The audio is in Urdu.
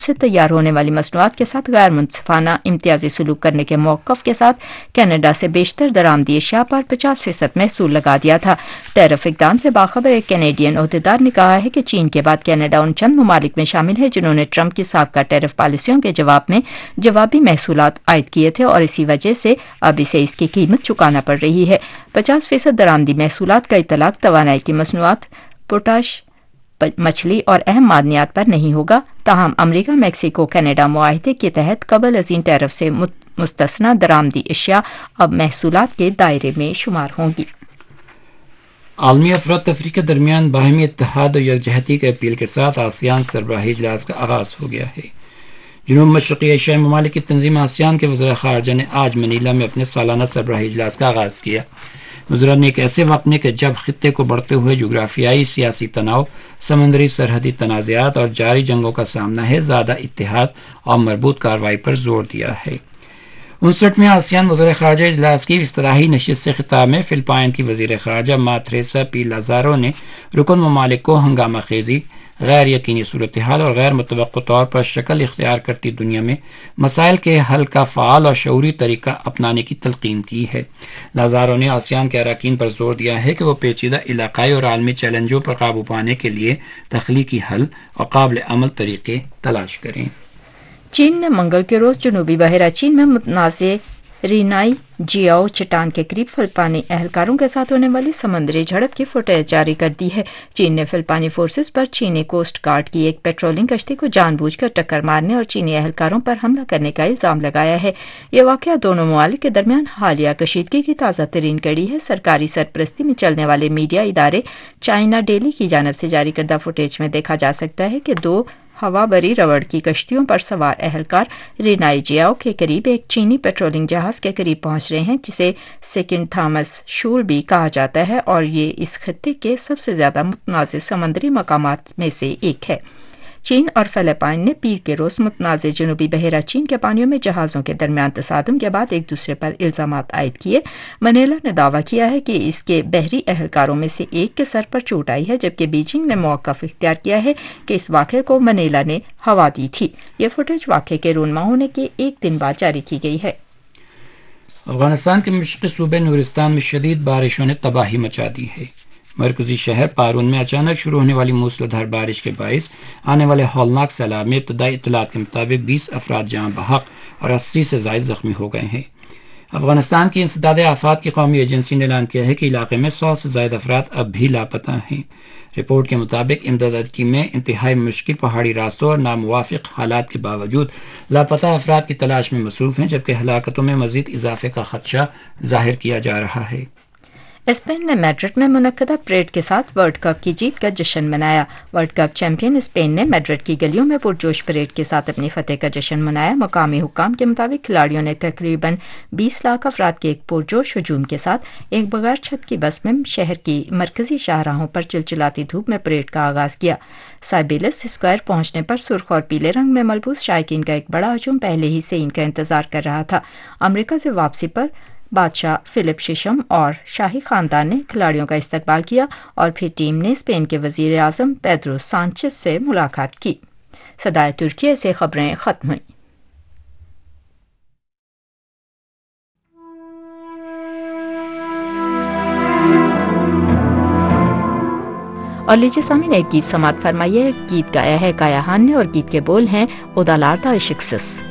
سے تیار ہونے والی مصنوعات کے ساتھ غیر منصفانہ امتیازی سلوک کرنے کے موقف کے ساتھ کینیڈا سے بیشتر درآمدی اشیاء پر 50% محصول لگا دیا تھا۔ ٹیرف اقدام سے باخبر ایک کینیڈین عہدیدار نے کہا ہے کہ چین کے بعد کینیڈا ان چند ممالک میں شامل ہے جنہوں نے ٹرمپ کی سابقہ ٹیرف پالیسیوں کے جواب میں جوابی محصولات عائد کیے تھے اور اسی وجہ سے اب اسے اس کی قیمت چکانا پڑ رہی ہے۔ 50% درآمدی محصولات کا اطلاق توانائی کی مصنوعات، پوٹاش، مچھلی اور اہم معدنیات پر نہیں ہوگا، تاہم امریکہ میکسیکو کینیڈا معاہدے کے تحت قبل ازیں ٹیرف سے مستثنی درآمدی اشیاء اب محصولات کے دائرے میں شمار ہوں گی۔ عالمی افراتفری کے درمیان باہمی اتحاد اور یکجہتی کی اپیل کے ساتھ آسیان سربراہی اجلاس کا آغاز ہو گیا ہے۔ جنوب مشرقی ایشیائی ممالک کی تنظیم آسیان کے وزراء خارجہ نے آج منیلا میں اپنے سالانہ سربراہی اجلاس کا آغاز کیا۔ وزراء نے ایک ایسے وقت میں کہ جب خطے کو بڑھتے ہوئے جغرافیائی سیاسی تناؤ، سمندری سرحدی تنازعات اور جاری جنگوں کا سامنا ہے، زیادہ اتحاد اور مربوط کارروائی پر زور دیا ہے۔ 59ویں آسیان وزراء خارجہ اجلاس کی افتتاحی نشست سے خطاب میں فلپائن کی وزیر خارجہ تھریسا پی لازارو نے رکن ممالک کو ہنگامہ خیزی، غیر یقینی صورتحال اور غیر متوقع طور پر شکل اختیار کرتی دنیا میں مسائل کے حل کا فعال اور شعوری طریقہ اپنانے کی تلقین کی ہے۔ لازارو نے آسیان کے اراکین پر زور دیا ہے کہ وہ پیچیدہ علاقائی اور عالمی چیلنجوں پر قابو پانے کے لیے تخلیقی حل اور قابل عمل طریقے تلاش کریں۔ چین نے منگل کے روز جنوبی بحیرہ چین میں متنازع رینائی جیاؤ چٹان کے قریب فلپائنی اہلکاروں کے ساتھ ہونے والی سمندری جھڑپ کی فوٹیج جاری کر دی ہے۔ چین نے فلپائنی فورسز پر چینی کوسٹ گارڈ کی ایک پیٹرولنگ کشتی کو جان بوجھ کر ٹکر مارنے اور چینی اہلکاروں پر حملہ کرنے کا الزام لگایا ہے۔ یہ واقعہ دونوں ممالک کے درمیان حالیہ کشیدگی کی تازہ ترین کڑی ہے۔ سرکاری سرپرستی میں چلنے والے میڈیا ادارے چائنا ڈیلی کی جانب سے جاری کردہ فوٹیج میں دیکھا جا سکتا ہے کہ دو ہوا بری روڑ کی کشتیوں پر سوار اہلکار رینائی جیاؤ کے قریب ایک چینی پیٹرولنگ جہاز کے قریب پہنچ رہے ہیں جسے سیکنڈ تھامس شول بھی کہا جاتا ہے اور یہ اس خطے کے سب سے زیادہ متنازع سمندری مقامات میں سے ایک ہے۔ چین اور فلپائن نے پیر کے روز متنازع جنوبی بحیرہ چین کے پانیوں میں جہازوں کے درمیان تصادم کے بعد ایک دوسرے پر الزامات عائد کیے۔ منیلا نے دعویٰ کیا ہے کہ اس کے بحری اہلکاروں میں سے ایک کے سر پر چوٹ آئی ہے، جبکہ بیجنگ نے موقف اختیار کیا ہے کہ اس واقعے کو منیلا نے ہوا دی تھی۔ یہ فوٹیج واقعے کے رونما ہونے کے ایک دن بعد جاری کی گئی ہے۔ افغانستان کے مشرقی صوبے نورستان میں شدید بارشوں نے تباہی مچا دی ہے۔ مرکزی شہر پارون میں اچانک شروع ہونے والی موسلادھار بارش کے باعث آنے والے ہولناک سیلاب میں ابتدائی اطلاعات کے مطابق 20 افراد جاں بحق اور 80 سے زائد زخمی ہو گئے ہیں۔ افغانستان کی انسداد آفات کی قومی ایجنسی نے اعلان کیا ہے کہ علاقے میں 100 سے زائد افراد اب بھی لاپتہ ہیں۔ رپورٹ کے مطابق امدادی ٹیمیں انتہائی مشکل پہاڑی راستوں اور ناموافق حالات کے باوجود لاپتہ افراد کی تلاش میں مصروف ہیں، جبکہ ہلاکتوں میں مزید اضافے کا خدشہ ظاہر کیا جا رہا ہے۔ اسپین نے میڈرڈ میں منعقدہ پریڈ کے ساتھ ورلڈ کپ کی جیت کا جشن منایا۔ ورلڈ کپ چیمپئن اسپین نے میڈرڈ کی گلیوں میں پرجوش پریڈ کے ساتھ اپنی فتح کا جشن منایا۔ مقامی حکام کے مطابق کھلاڑیوں نے تقریباً 20 لاکھ افراد کے ایک پرجوش ہجوم کے ساتھ ایک بغیر چھت کی بس میں شہر کی مرکزی شاہراہوں پر چلچلاتی دھوپ میں پریڈ کا آغاز کیا۔ سائبیلس اسکوائر پہنچنے پر سرخ اور پیلے رنگ میں ملبوس شائقین کا ایک بڑا ہجوم پہلے ہی سے ان کا انتظار کر رہا تھا۔ امریکہ سے واپسی پر بادشاہ فلپ ششم اور شاہی خاندان نے کھلاڑیوں کا استقبال کیا اور پھر ٹیم نے اسپین کے وزیر اعظم پیدرو سانچز سے ملاقات کی۔ صدائے ترکیہ سے خبریں ختم ہوئیں۔ اور لیجیے سامعین ایک گیت سماعت فرمائیے۔ گیت گایا ہے کایا ہان نے اور گیت کے بول ہیں اودالاردا اشکسس۔